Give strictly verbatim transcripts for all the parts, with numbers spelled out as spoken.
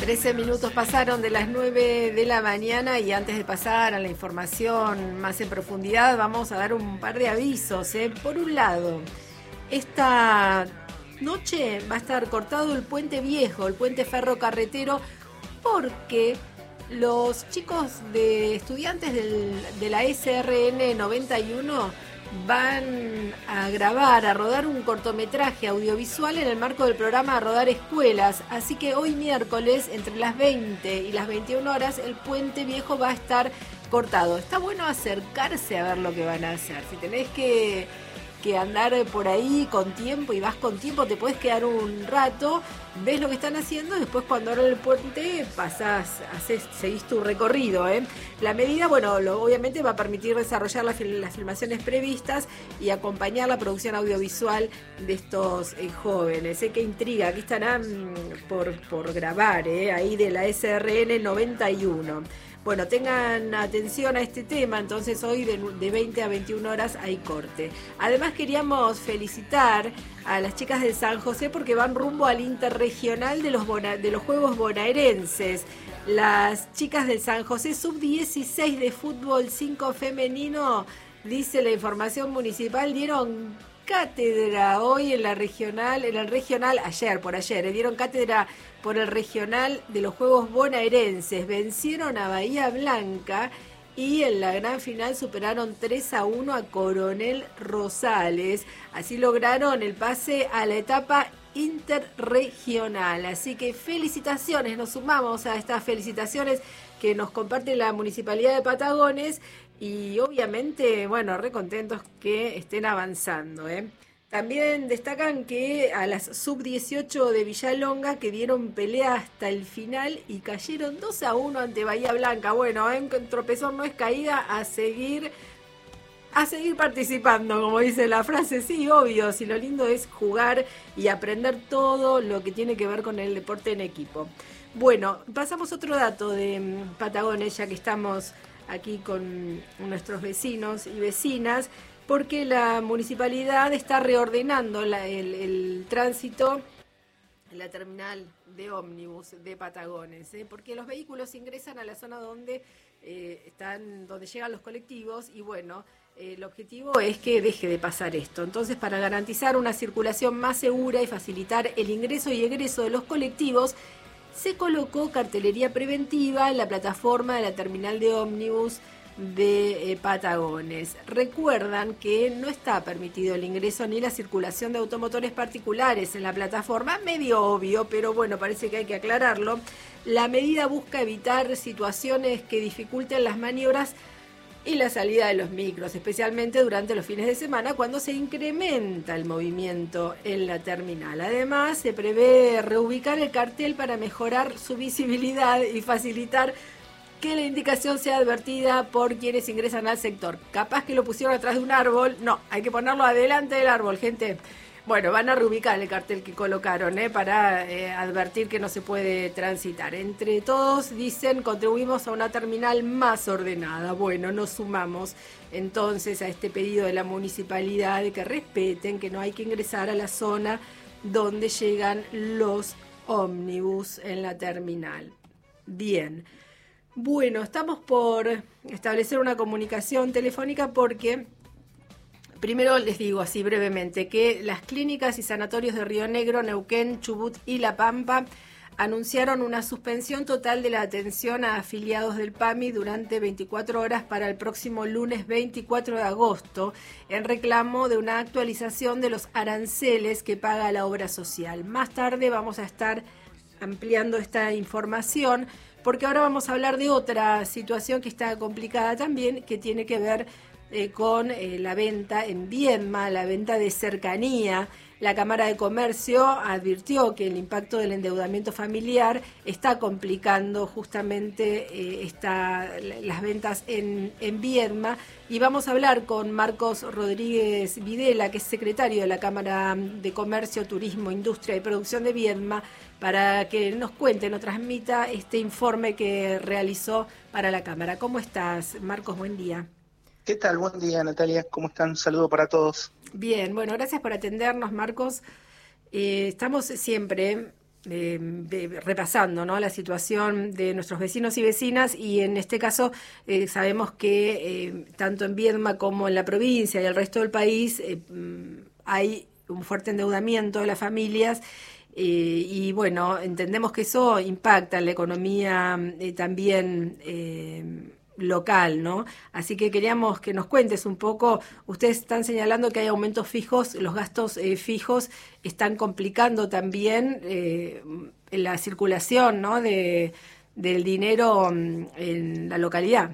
trece minutos pasaron de las nueve de la mañana y antes de pasar a la información más en profundidad vamos a dar un par de avisos. ¿eh? Por un lado, esta noche va a estar cortado el puente viejo, el puente ferrocarretero, porque los chicos de estudiantes del, de la S R N noventa y uno van a grabar, a rodar un cortometraje audiovisual en el marco del programa Rodar Escuelas. Así que hoy miércoles, entre las veinte y las veintiuna horas, el puente viejo va a estar cortado. Está bueno acercarse a ver lo que van a hacer. Si tenés que, que andar por ahí con tiempo y vas con tiempo, te podés quedar un rato, ves lo que están haciendo, y después cuando abran el puente pasás, haces, seguís tu recorrido. ¿eh? La medida, bueno, lo, obviamente va a permitir desarrollar la fil- las filmaciones previstas y acompañar la producción audiovisual de estos eh, jóvenes. Sé ¿eh? que intriga, aquí estarán por, por grabar, ¿eh? ahí de la S R N noventa y uno. Bueno, tengan atención a este tema, entonces hoy de, de veinte a veintiuna horas hay corte. Además queríamos felicitar a las chicas de San José porque van rumbo al interregional de los, bona, de los Juegos Bonaerenses. Las chicas del San José sub dieciséis de fútbol cinco femenino, dice la información municipal, dieron cátedra hoy en la regional, en el regional, ayer, por ayer, eh, dieron cátedra por el regional de los Juegos Bonaerenses, vencieron a Bahía Blanca y en la gran final superaron tres a uno a Coronel Rosales, así lograron el pase a la etapa interregional, así que felicitaciones, nos sumamos a estas felicitaciones que nos comparte la Municipalidad de Patagones. Y obviamente, bueno, re contentos que estén avanzando. ¿eh? También destacan que a las sub dieciocho de Villalonga, que dieron pelea hasta el final y cayeron dos a uno ante Bahía Blanca. Bueno, ¿eh? tropezón no es caída, a seguir, a seguir participando, como dice la frase. Sí, obvio, si lo lindo es jugar y aprender todo lo que tiene que ver con el deporte en equipo. Bueno, pasamos otro dato de um, Patagones, ya que estamos aquí con nuestros vecinos y vecinas, porque la municipalidad está reordenando la, el, el tránsito en la terminal de ómnibus de Patagones, ¿eh? porque los vehículos ingresan a la zona donde eh, están, donde llegan los colectivos y bueno, eh, el objetivo es que deje de pasar esto. Entonces, para garantizar una circulación más segura y facilitar el ingreso y egreso de los colectivos, se colocó cartelería preventiva en la plataforma de la terminal de ómnibus de eh, Patagones. Recuerdan que no está permitido el ingreso ni la circulación de automotores particulares en la plataforma, medio obvio, pero bueno, parece que hay que aclararlo. La medida busca evitar situaciones que dificulten las maniobras y la salida de los micros, especialmente durante los fines de semana, cuando se incrementa el movimiento en la terminal. Además, se prevé reubicar el cartel para mejorar su visibilidad y facilitar que la indicación sea advertida por quienes ingresan al sector. Capaz que lo pusieron atrás de un árbol. No, hay que ponerlo adelante del árbol, gente. Bueno, van a reubicar el cartel que colocaron ¿eh? para eh, advertir que no se puede transitar. Entre todos, dicen, contribuimos a una terminal más ordenada. Bueno, nos sumamos entonces a este pedido de la municipalidad de que respeten que no hay que ingresar a la zona donde llegan los ómnibus en la terminal. Bien. Bueno, estamos por establecer una comunicación telefónica porque... Primero les digo así brevemente que las clínicas y sanatorios de Río Negro, Neuquén, Chubut y La Pampa anunciaron una suspensión total de la atención a afiliados del PAMI durante veinticuatro horas para el próximo lunes veinticuatro de agosto en reclamo de una actualización de los aranceles que paga la obra social. Más tarde vamos a estar ampliando esta información porque ahora vamos a hablar de otra situación que está complicada también, que tiene que ver Eh, con eh, la venta en Viedma, la venta de cercanía. La Cámara de Comercio advirtió que el impacto del endeudamiento familiar está complicando justamente eh, esta, las ventas en, en Viedma. Y vamos a hablar con Marcos Rodríguez Videla, que es secretario de la Cámara de Comercio, Turismo, Industria y Producción de Viedma, para que nos cuente, nos transmita este informe que realizó para la Cámara. ¿Cómo estás, Marcos? Buen día. ¿Qué tal? Buen día, Natalia. ¿Cómo están? Un saludo para todos. Bien, bueno, gracias por atendernos, Marcos. Eh, estamos siempre eh, de, repasando, ¿no?, la situación de nuestros vecinos y vecinas, y en este caso eh, sabemos que eh, tanto en Viedma como en la provincia y el resto del país eh, hay un fuerte endeudamiento de las familias. Eh, y bueno, entendemos que eso impacta en la economía eh, también eh, local, ¿no? Así que queríamos que nos cuentes un poco. Ustedes están señalando que hay aumentos fijos, los gastos eh, fijos están complicando también eh, la circulación, ¿no?, de, del dinero en la localidad.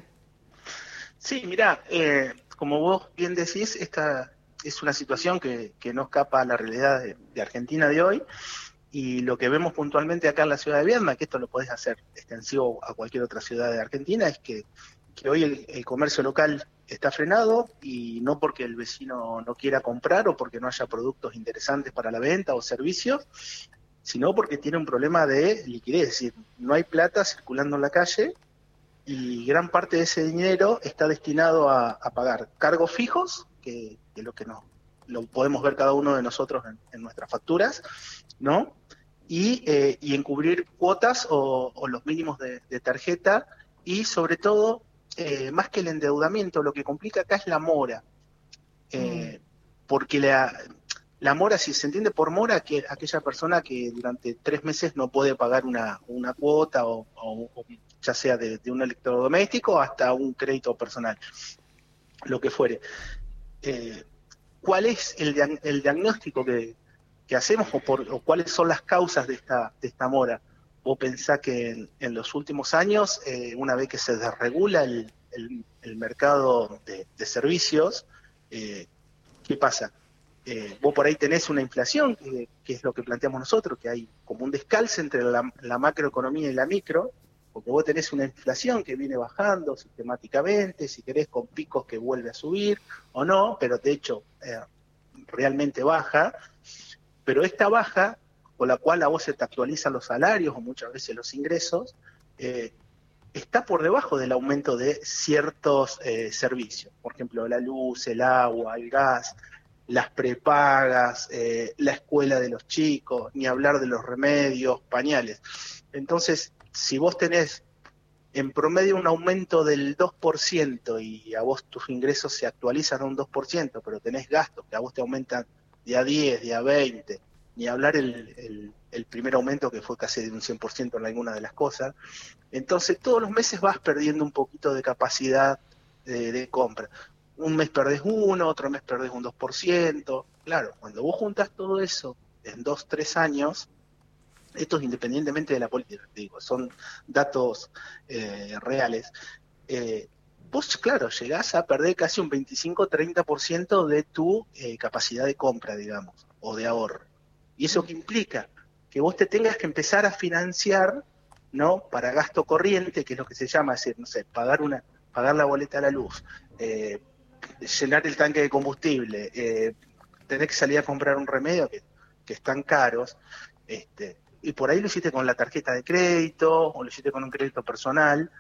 Sí, mirá, eh, como vos bien decís, esta es una situación que, que no escapa a la realidad de, de Argentina de hoy. Y lo que vemos puntualmente acá en la ciudad de Viedma, que esto lo podés hacer extensivo a cualquier otra ciudad de Argentina, es que, que hoy el, el comercio local está frenado, y no porque el vecino no quiera comprar o porque no haya productos interesantes para la venta o servicios, sino porque tiene un problema de liquidez, es decir, no hay plata circulando en la calle y gran parte de ese dinero está destinado a, a pagar cargos fijos, que es lo que nos, lo podemos ver cada uno de nosotros en, en nuestras facturas, ¿no? Y, eh, y en cubrir cuotas o, o los mínimos de, de tarjeta, y sobre todo, eh, más que el endeudamiento, lo que complica acá es la mora. Eh, mm. Porque la, la mora, si se entiende por mora, que aquella persona que durante tres meses no puede pagar una, una cuota, o, o, o ya sea de, de un electrodoméstico hasta un crédito personal, lo que fuere. Eh, ¿Cuál es el, el diagnóstico que que hacemos o, por, o cuáles son las causas de esta, de esta mora? Vos pensás que en, en los últimos años, eh, una vez que se desregula el, el, el mercado de, de servicios, eh, ¿qué pasa? Eh, vos por ahí tenés una inflación, que, que es lo que planteamos nosotros, que hay como un descalce entre la, la macroeconomía y la micro, porque vos tenés una inflación que viene bajando sistemáticamente, si querés con picos que vuelve a subir o no, pero de hecho eh, realmente baja. Pero esta baja, con la cual a vos se te actualizan los salarios o muchas veces los ingresos, eh, está por debajo del aumento de ciertos eh, servicios. Por ejemplo, la luz, el agua, el gas, las prepagas, eh, la escuela de los chicos, ni hablar de los remedios, pañales. Entonces, si vos tenés en promedio un aumento del dos por ciento y a vos tus ingresos se actualizan a un dos por ciento, pero tenés gastos que a vos te aumentan de a diez, de a veinte, ni hablar el, el, el primer aumento que fue casi de un cien por ciento en alguna de las cosas, entonces todos los meses vas perdiendo un poquito de capacidad de, de compra. Un mes perdés uno, otro mes perdés un dos por ciento. Claro, cuando vos juntás todo eso en dos, tres años, esto es independientemente de la política, digo, son datos eh, reales, eh, vos, claro, llegás a perder casi un veinticinco a treinta por ciento de tu eh, capacidad de compra, digamos, o de ahorro. ¿Y eso qué implica? Que vos te tengas que empezar a financiar, ¿no?, para gasto corriente, que es lo que se llama, es decir, no sé, pagar una, pagar la boleta a la luz, eh, llenar el tanque de combustible, eh, tener que salir a comprar un remedio que, que están caros, este, y por ahí lo hiciste con la tarjeta de crédito, o lo hiciste con un crédito personal,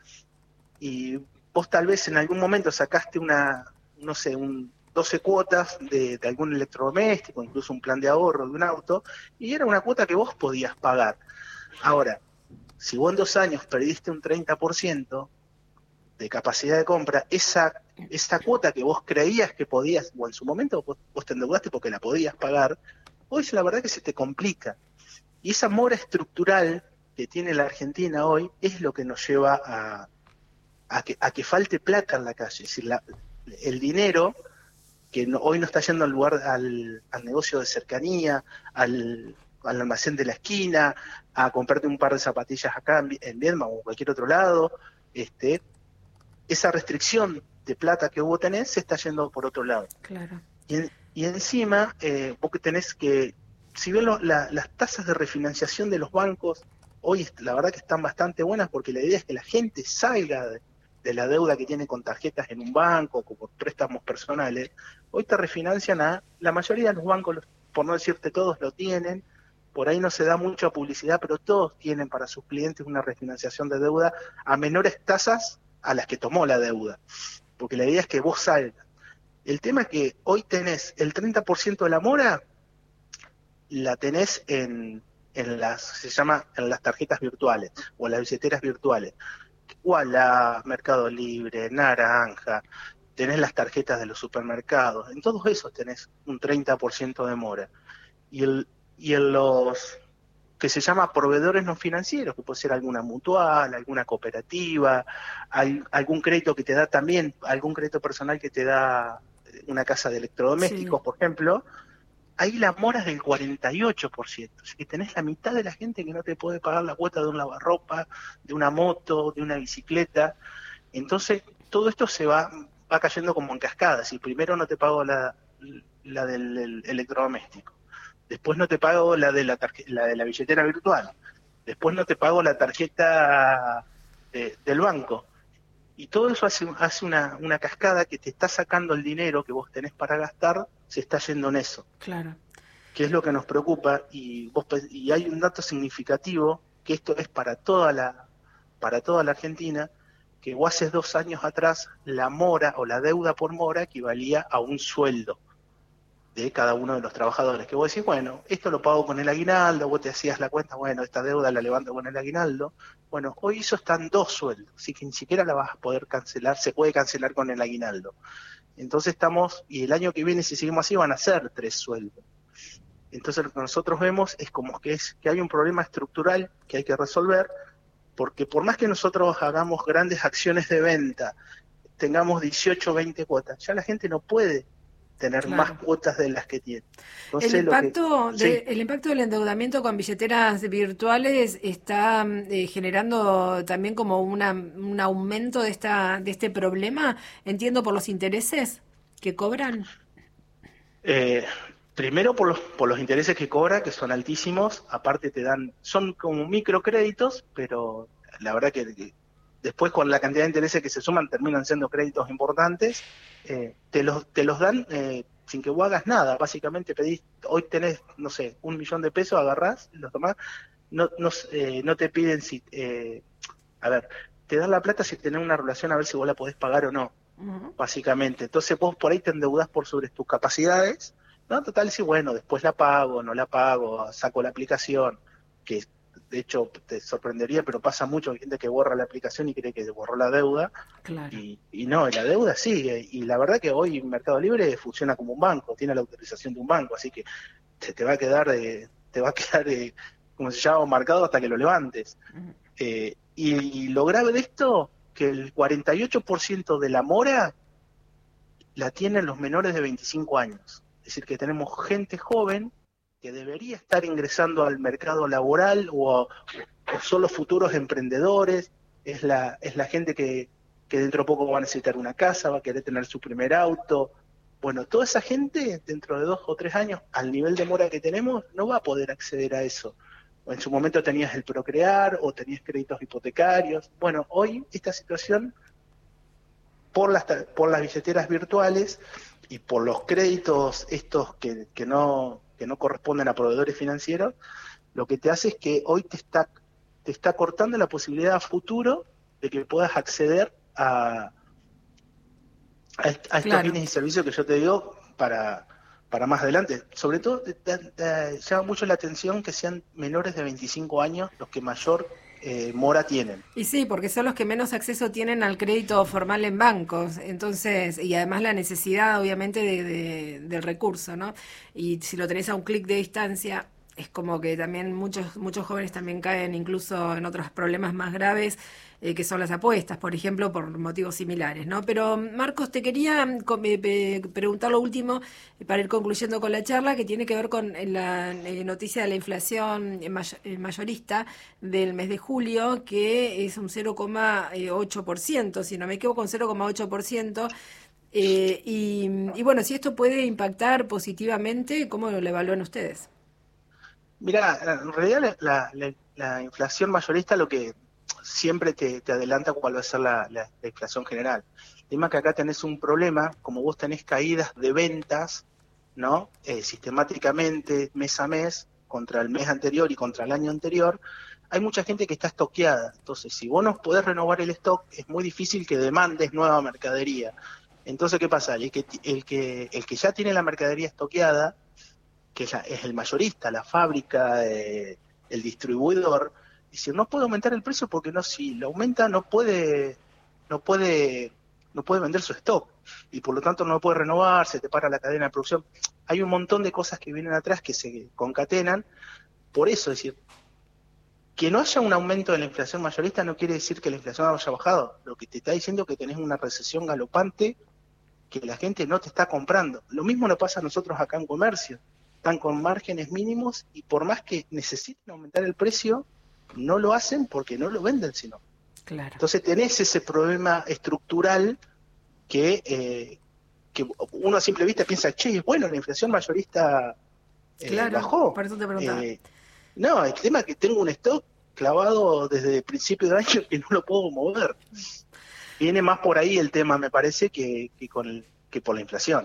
y vos tal vez en algún momento sacaste una, no sé, un doce cuotas de, de algún electrodoméstico, incluso un plan de ahorro de un auto, y era una cuota que vos podías pagar. Ahora, si vos en dos años perdiste un treinta por ciento de capacidad de compra, esa, esa cuota que vos creías que podías, o en su momento vos, vos te endeudaste porque la podías pagar, hoy la verdad que se te complica. Y esa mora estructural que tiene la Argentina hoy es lo que nos lleva a, a, que, a que falte plata en la calle. Es decir, la, el dinero que no, hoy no está yendo al lugar, al, al negocio de cercanía, al, al almacén de la esquina, a comprarte un par de zapatillas acá en, en Viedma o en cualquier otro lado, este, esa restricción de plata que vos tenés se está yendo por otro lado. Claro. Y, y encima, eh, vos que tenés que, si bien lo, la, las tasas de refinanciación de los bancos hoy la verdad que están bastante buenas, porque la idea es que la gente salga de, de la deuda que tiene con tarjetas en un banco, o con préstamos personales. Hoy te refinancian a, la mayoría de los bancos, por no decirte todos, lo tienen. Por ahí no se da mucha publicidad, pero todos tienen para sus clientes una refinanciación de deuda a menores tasas a las que tomó la deuda, porque la idea es que vos salgas. El tema es que hoy tenés el treinta por ciento de la mora, la tenés en, en las, se llama en las tarjetas virtuales o en las billeteras virtuales. Ualá, Mercado Libre, Naranja, tenés las tarjetas de los supermercados, en todos esos tenés un treinta por ciento de mora. Y, el, y en los que se llama proveedores no financieros, que puede ser alguna mutual, alguna cooperativa, hay, algún crédito que te da también, algún crédito personal que te da una casa de electrodomésticos, sí. Por ejemplo, ahí la mora es del cuarenta y ocho por ciento, así que tenés la mitad de la gente que no te puede pagar la cuota de un lavarropa, de una moto, de una bicicleta. Entonces todo esto se va, va cayendo como en cascada. Si primero no te pago la, la del el, electrodoméstico, después no te pago la de la, la de la billetera virtual, después no te pago la tarjeta de, del banco, y todo eso hace, hace una, una cascada que te está sacando el dinero que vos tenés para gastar, se está yendo en eso. Claro. Que es lo que nos preocupa, y vos y hay un dato significativo, que esto es para toda la, para toda la Argentina, que vos hace dos años atrás la mora o la deuda por mora equivalía a un sueldo de cada uno de los trabajadores, que vos decís, bueno, esto lo pago con el aguinaldo, vos te hacías la cuenta, bueno, esta deuda la levanto con el aguinaldo. Bueno, hoy eso están dos sueldos, así que ni siquiera la vas a poder cancelar, se puede cancelar con el aguinaldo. Entonces estamos, y el año que viene, si seguimos así, van a ser tres sueldos. Entonces lo que nosotros vemos es como que es que hay un problema estructural que hay que resolver, porque por más que nosotros hagamos grandes acciones de venta, tengamos dieciocho, veinte cuotas, ya la gente no puede tener claro. más cuotas de las que tiene. Entonces, el, impacto que, de, sí. el impacto del endeudamiento con billeteras virtuales está eh, generando también como una, un aumento de esta de este problema, entiendo, por los intereses que cobran. Eh, primero por los, por los intereses que cobra, que son altísimos, aparte te dan, son como microcréditos, pero la verdad que, que después con la cantidad de intereses que se suman terminan siendo créditos importantes. Eh, te los te los dan eh, sin que vos hagas nada. Básicamente pedís, hoy tenés, no sé, un millón de pesos, agarrás, los tomás, no no, eh, no te piden si, eh, a ver, te dan la plata si tenés una relación a ver si vos la podés pagar o no, uh-huh. Básicamente. Entonces vos por ahí te endeudás por sobre tus capacidades, no, total, sí, bueno, después la pago, no la pago, saco la aplicación, que de hecho te sorprendería, pero pasa mucho, hay gente que borra la aplicación y cree que borró la deuda. Claro. y, y no, la deuda sigue, y la verdad que hoy Mercado Libre funciona como un banco, tiene la autorización de un banco, así que te, te va a quedar de, te va a quedar de, como se llama, marcado hasta que lo levantes. Uh-huh. eh, y, y lo grave de esto, que el cuarenta y ocho por ciento de la mora la tienen los menores de veinticinco años, es decir, que tenemos gente joven que debería estar ingresando al mercado laboral, o, o son los futuros emprendedores, es la es la gente que, que dentro de poco va a necesitar una casa, va a querer tener su primer auto. Bueno, toda esa gente, dentro de dos o tres años, al nivel de mora que tenemos, no va a poder acceder a eso. O en su momento tenías el Procrear, o tenías créditos hipotecarios. Bueno, hoy esta situación, por las, por las billeteras virtuales y por los créditos estos que, que no... que no corresponden a proveedores financieros, lo que te hace es que hoy te está te está cortando la posibilidad a futuro de que puedas acceder a, a, est- a estos Claro. bienes y servicios que yo te digo para, para más adelante. Sobre todo te, te, te llama mucho la atención que sean menores de veinticinco años los que mayor eh, mora tienen. Y sí, porque son los que menos acceso tienen al crédito formal en bancos, entonces, y además la necesidad obviamente de, de, del recurso, ¿no? Y si lo tenés a un clic de distancia, es como que también muchos muchos jóvenes también caen incluso en otros problemas más graves, eh, que son las apuestas, por ejemplo, por motivos similares, ¿no? Pero Marcos, te quería eh, preguntar lo último, eh, para ir concluyendo con la charla, que tiene que ver con la eh, noticia de la inflación may- mayorista del mes de julio, que es un cero coma ocho por ciento, si no me equivoco, un cero coma ocho por ciento. Eh, y, y bueno, si esto puede impactar positivamente, ¿cómo lo evalúan ustedes? Mirá, en realidad la, la, la inflación mayorista lo que siempre te, te adelanta cuál va a ser la, la, la inflación general. El tema que acá tenés un problema, como vos tenés caídas de ventas, ¿no? Eh, sistemáticamente, mes a mes, contra el mes anterior y contra el año anterior, hay mucha gente que está estoqueada. Entonces, si vos no podés renovar el stock, es muy difícil que demandes nueva mercadería. Entonces, ¿qué pasa? El que, el que, el que ya tiene la mercadería estoqueada, que es, la, es el mayorista, la fábrica, eh, el distribuidor, dice, no puede aumentar el precio porque no, si lo aumenta no puede, no puede, no puede vender su stock y por lo tanto no puede renovar, se te para la cadena de producción. Hay un montón de cosas que vienen atrás que se concatenan. Por eso, es decir, que no haya un aumento de la inflación mayorista no quiere decir que la inflación haya bajado. Lo que te está diciendo es que tenés una recesión galopante que la gente no te está comprando. Lo mismo nos pasa a nosotros acá en comercio. Están con márgenes mínimos y por más que necesiten aumentar el precio, no lo hacen porque no lo venden sino. Claro. Entonces tenés ese problema estructural que, eh, que uno a simple vista piensa, che, bueno, la inflación mayorista eh, claro, bajó. Por eso te preguntaba. Eh, no, el tema es que tengo un stock clavado desde el principio de año que no lo puedo mover. Viene más por ahí el tema, me parece, que, que, con el, que por la inflación.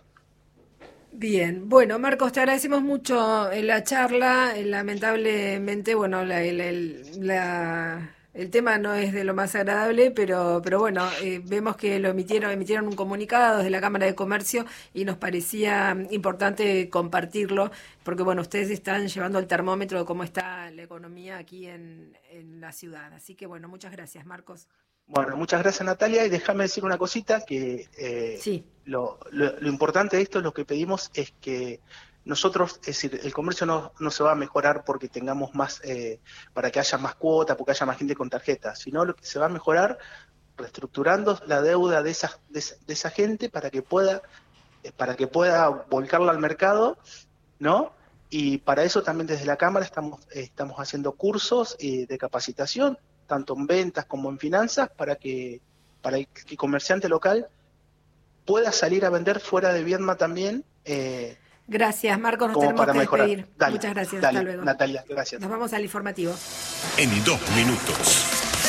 Bien, bueno, Marcos, te agradecemos mucho la charla. Lamentablemente, bueno, la, la, la, el tema no es de lo más agradable, pero, pero bueno, eh, vemos que lo emitieron, emitieron un comunicado desde la Cámara de Comercio y nos parecía importante compartirlo, porque bueno, ustedes están llevando el termómetro de cómo está la economía aquí en, en la ciudad. Así que bueno, muchas gracias, Marcos. Bueno, muchas gracias, Natalia, y déjame decir una cosita, que eh, sí. lo, lo, lo importante de esto, lo que pedimos es que nosotros, es decir, el comercio no, no se va a mejorar porque tengamos más, eh, para que haya más cuotas, porque haya más gente con tarjeta, sino lo que se va a mejorar reestructurando la deuda de esa, de esa, de esa gente para que pueda, eh, para que pueda volcarla al mercado, ¿no? Y para eso también desde la Cámara estamos, eh, estamos haciendo cursos eh, de capacitación, tanto en ventas como en finanzas, para que para que el comerciante local pueda salir a vender fuera de Viedma también. Eh, gracias, Marcos, nos tenemos que mejorar. despedir. Dale, Muchas gracias, dale, hasta luego. Natalia, gracias. Nos vamos al informativo. En dos minutos.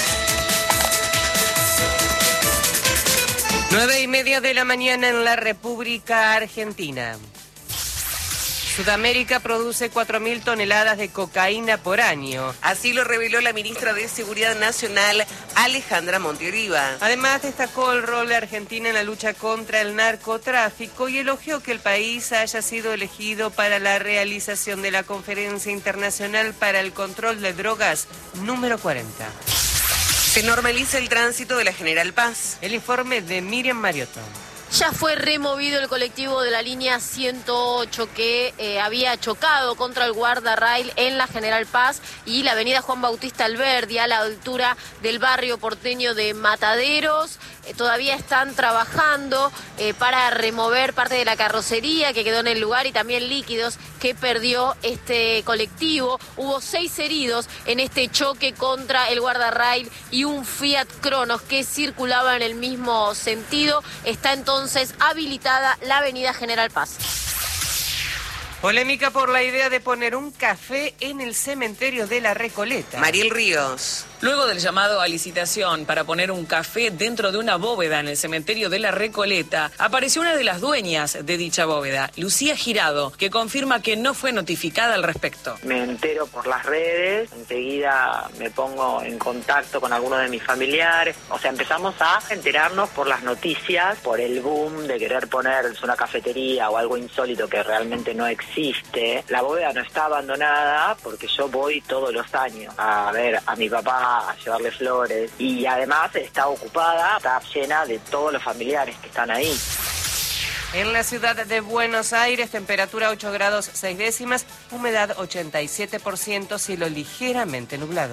Nueve y media de la mañana en la República Argentina. Sudamérica produce cuatro mil toneladas de cocaína por año. Así lo reveló la ministra de Seguridad Nacional, Alejandra Monteoliva. Además, destacó el rol de Argentina en la lucha contra el narcotráfico y elogió que el país haya sido elegido para la realización de la Conferencia Internacional para el Control de Drogas número cuarenta. Se normaliza el tránsito de la General Paz. El informe de Miriam Mariotto. Ya fue removido el colectivo de la línea ciento ocho que eh, había chocado contra el guardarrail en la General Paz y la avenida Juan Bautista Alberdi a la altura del barrio porteño de Mataderos. Eh, todavía están trabajando eh, para remover parte de la carrocería que quedó en el lugar y también líquidos que perdió este colectivo. Hubo seis heridos en este choque contra el guardarrail y un Fiat Cronos que circulaba en el mismo sentido. Está entonces habilitada la avenida General Paz. Polémica por la idea de poner un café en el cementerio de la Recoleta. Mariel Ríos. Luego del llamado a licitación para poner un café dentro de una bóveda en el cementerio de la Recoleta, apareció una de las dueñas de dicha bóveda, Lucía Girado, que confirma que no fue notificada al respecto. Me entero por las redes, enseguida me pongo en contacto con algunos de mis familiares, o sea, empezamos a enterarnos por las noticias, por el boom de querer poner una cafetería o algo insólito que realmente no existe. La bóveda no está abandonada porque yo voy todos los años a ver a mi papá, a llevarle flores, y además está ocupada, está llena de todos los familiares que están ahí. En la ciudad de Buenos Aires, temperatura ocho grados seis décimas, humedad ochenta y siete por ciento, cielo ligeramente nublado.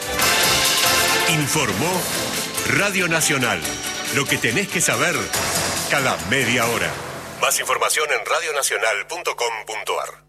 Informó Radio Nacional. Lo que tenés que saber cada media hora. Más información en radionacional punto com punto ar.